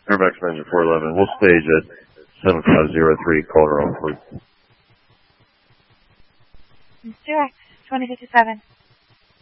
Airmax Manager 411. We'll stage at 7503 Calderon, please. Direct, 2057.